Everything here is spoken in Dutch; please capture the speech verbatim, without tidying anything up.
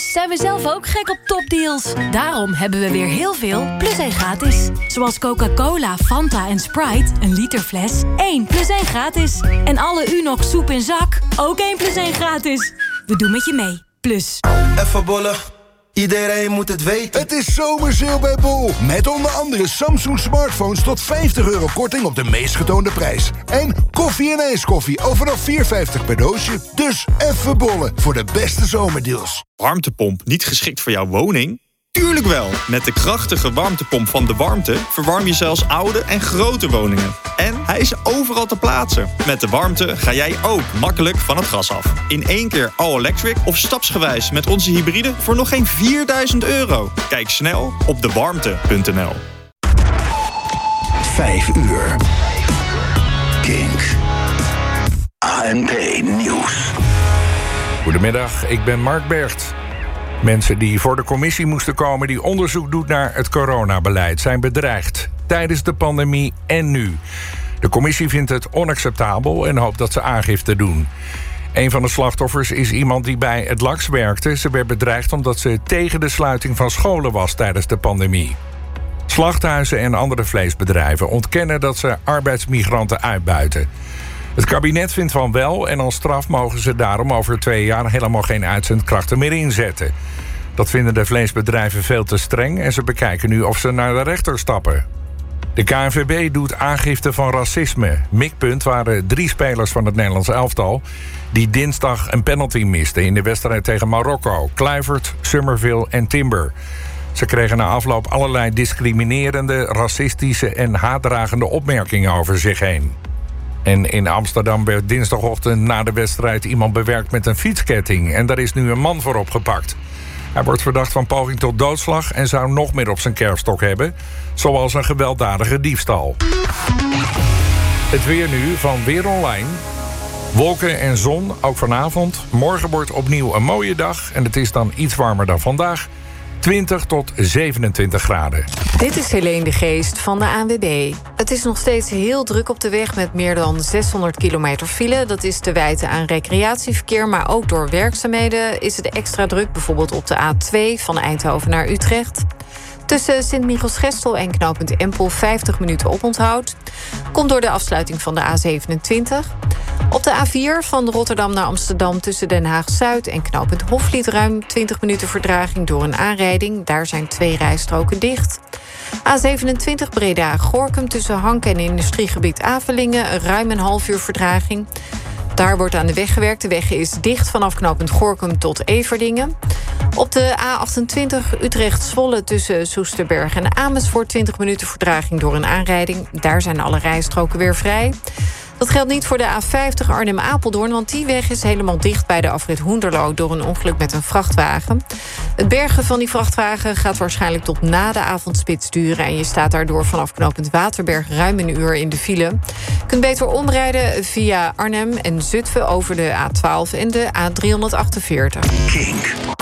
zijn we zelf ook gek op topdeals. Daarom hebben we weer heel veel plus één gratis. Zoals Coca-Cola, Fanta en Sprite, een liter fles, één plus één gratis. En alle Unox soep in zak, ook één plus één gratis. We doen met je mee. Plus. Even bollen. Iedereen moet het weten. Het is zomersale bij Bol. Met onder andere Samsung smartphones tot vijftig euro korting op de meest getoonde prijs. En koffie en ijskoffie overal vier vijftig per doosje. Dus even bollen voor de beste zomerdeals. Warmtepomp niet geschikt voor jouw woning? Tuurlijk wel. Met de krachtige warmtepomp van De Warmte verwarm je zelfs oude en grote woningen. En hij is overal te plaatsen. Met De Warmte ga jij ook makkelijk van het gas af. In één keer all-electric of stapsgewijs met onze hybride voor nog geen vierduizend euro. Kijk snel op de warmte punt n l. Vijf uur. Kink. A N P Nieuws. Goedemiddag, ik ben Mark Bergt. Mensen die voor de commissie moesten komen die onderzoek doet naar het coronabeleid zijn bedreigd. Tijdens de pandemie en nu. De commissie vindt het onacceptabel en hoopt dat ze aangifte doen. Een van de slachtoffers is iemand die bij het L A X werkte. Ze werd bedreigd omdat ze tegen de sluiting van scholen was tijdens de pandemie. Slachthuizen en andere vleesbedrijven ontkennen dat ze arbeidsmigranten uitbuiten. Het kabinet vindt van wel en als straf mogen ze daarom over twee jaar helemaal geen uitzendkrachten meer inzetten. Dat vinden de vleesbedrijven veel te streng en ze bekijken nu of ze naar de rechter stappen. De K N V B doet aangifte van racisme. Mikpunt waren drie spelers van het Nederlands elftal die dinsdag een penalty misten in de wedstrijd tegen Marokko. Kluivert, Summerville en Timber. Ze kregen na afloop allerlei discriminerende, racistische en haatdragende opmerkingen over zich heen. En in Amsterdam werd dinsdagochtend na de wedstrijd iemand bewerkt met een fietsketting. En daar is nu een man voor opgepakt. Hij wordt verdacht van poging tot doodslag en zou nog meer op zijn kerfstok hebben. Zoals een gewelddadige diefstal. Het weer nu van Weer Online. Wolken en zon, ook vanavond. Morgen wordt opnieuw een mooie dag. En het is dan iets warmer dan vandaag. twintig tot zevenentwintig graden. Dit is Helene de Geest van de A N W B. Het is nog steeds heel druk op de weg met meer dan zeshonderd kilometer file. Dat is te wijten aan recreatieverkeer, maar ook door werkzaamheden is het extra druk. Bijvoorbeeld op de A twee van Eindhoven naar Utrecht. Tussen Sint-Michiels-Gestel en knooppunt Empel vijftig minuten oponthoud. Komt door de afsluiting van de A zevenentwintig. Op de A vier van Rotterdam naar Amsterdam tussen Den Haag-Zuid en knooppunt Hoflied ruim twintig minuten vertraging door een aanrijding. Daar zijn twee rijstroken dicht. A zevenentwintig Breda-Gorinchem tussen Hank en industriegebied Avelingen ruim een half uur vertraging. Daar wordt aan de weg gewerkt. De weg is dicht vanaf knooppunt Gorinchem tot Everdingen. Op de A achtentwintig Utrecht-Zwolle tussen Soesterberg en Amersfoort twintig minuten vertraging door een aanrijding. Daar zijn alle rijstroken weer vrij. Dat geldt niet voor de A vijftig Arnhem-Apeldoorn, want die weg is helemaal dicht bij de afrit Hoenderloo door een ongeluk met een vrachtwagen. Het bergen van die vrachtwagen gaat waarschijnlijk tot na de avondspits duren en je staat daardoor vanaf knooppunt Waterberg ruim een uur in de file. Je kunt beter omrijden via Arnhem en Zutphen over de A twaalf en de A driehonderdachtenveertig. Kink.